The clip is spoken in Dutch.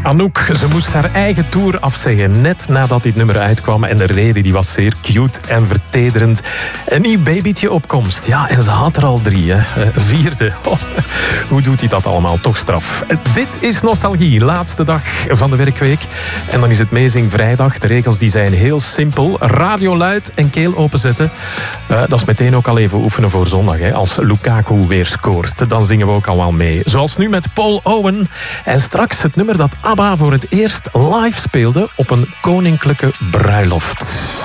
Anouk, ze moest haar eigen tour afzeggen net nadat dit nummer uitkwam. En de reden die was zeer cute en vertederend. Een nieuw babytje op komst. Ja, en ze had er al 3, hè. 4e. Oh, hoe doet hij dat allemaal? Toch straf. Dit is Nostalgie, laatste dag van de werkweek. En dan is het Meezing Vrijdag. De regels die zijn heel simpel. Radio luid en keel openzetten. Dat is meteen ook al even oefenen voor zondag. Hè. Als Lukaku weer scoort, dan zingen we ook al wel mee. Zoals nu met Paul Owen. En straks het nummer dat ABBA voor het eerst live speelde op een koninklijke bruiloft.